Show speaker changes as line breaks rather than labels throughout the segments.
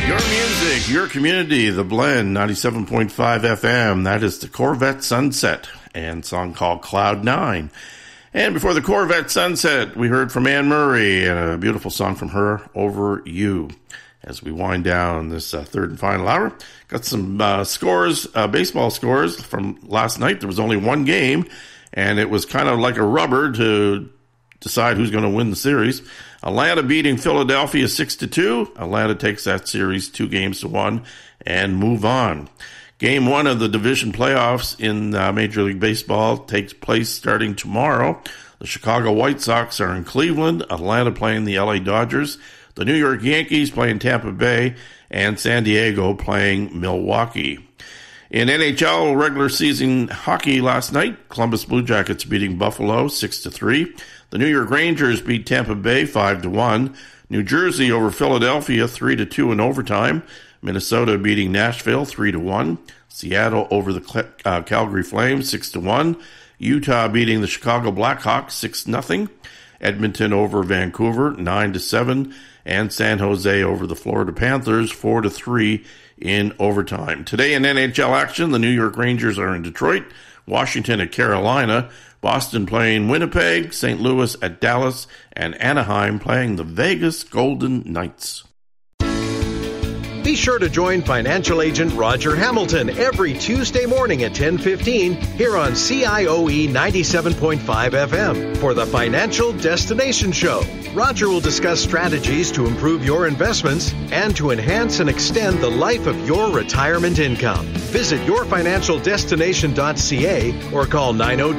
Your music, your community, The Blend, 97.5 FM. That is the Corvette Sunset and song called Cloud 9. And before the Corvette Sunset, we heard from Anne Murray and a beautiful song from her, Over You. As we wind down this third and final hour, got some scores, baseball scores from last night. There was only one game, and it was kind of like a rubber to decide who's going to win the series. Atlanta beating Philadelphia 6-2. Atlanta takes that series 2-1 and move on. Game 1 of the division playoffs in Major League Baseball takes place starting tomorrow. The Chicago White Sox are in Cleveland, Atlanta playing the LA Dodgers, the New York Yankees playing Tampa Bay, and San Diego playing Milwaukee. In NHL regular season hockey last night, Columbus Blue Jackets beating Buffalo 6-3. The New York Rangers beat Tampa Bay 5-1. New Jersey over Philadelphia 3-2 in overtime. Minnesota beating Nashville 3-1. Seattle over the Calgary Flames 6-1. Utah beating the Chicago Blackhawks 6-0. Edmonton over Vancouver 9-7. And San Jose over the Florida Panthers 4-3 in overtime. Today in NHL action, the New York Rangers are in Detroit, Washington at Carolina, Boston playing Winnipeg, St. Louis at Dallas, and Anaheim playing the Vegas Golden Knights.
Be sure to join financial agent Roger Hamilton every Tuesday morning at 10:15 here on CIOE 97.5 FM for the Financial Destination Show. Roger will discuss strategies to improve your investments and to enhance and extend the life of your retirement income. Visit yourfinancialdestination.ca or call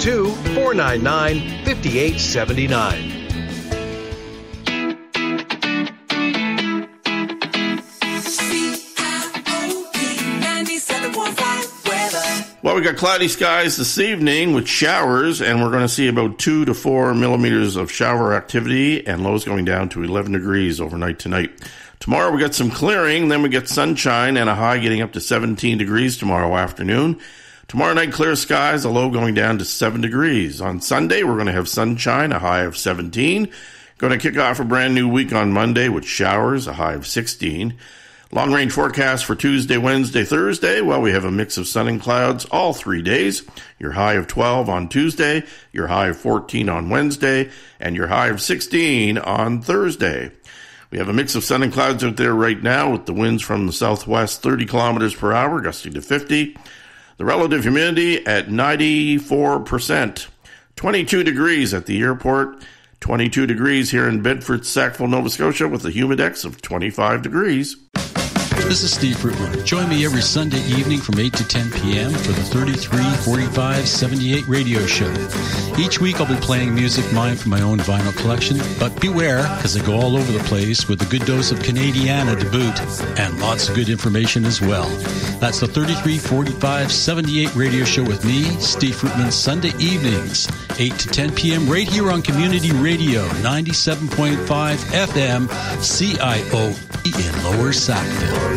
902-499-5879.
Well, we got cloudy skies this evening with showers, and we're going to see about 2 to 4 millimeters of shower activity, and lows going down to 11 degrees overnight tonight. Tomorrow we got some clearing, then we get sunshine and a high getting up to 17 degrees tomorrow afternoon. Tomorrow night, clear skies, a low going down to 7 degrees. On Sunday, we're going to have sunshine, a high of 17. Going to kick off a brand new week on Monday with showers, a high of 16. Long-range forecast for Tuesday, Wednesday, Thursday. Well, we have a mix of sun and clouds all 3 days. Your high of 12 on Tuesday, your high of 14 on Wednesday, and your high of 16 on Thursday. We have a mix of sun and clouds out there right now with the winds from the southwest 30 kilometers per hour, gusting to 50. The relative humidity at 94%. 22 degrees at the airport. 22 degrees here in Bedford, Sackville, Nova Scotia with a humidex of 25 degrees.
This is Steve Fruitman. Join me every Sunday evening from 8 to 10 p.m. for the 334578 radio show. Each week I'll be playing music mine from my own vinyl collection, but beware, because I go all over the place with a good dose of Canadiana to boot, and lots of good information as well. That's the 334578 radio show with me, Steve Fruitman, Sunday evenings, 8 to 10 p.m. right here on Community Radio, 97.5 FM, CIOE in Lower Sackville.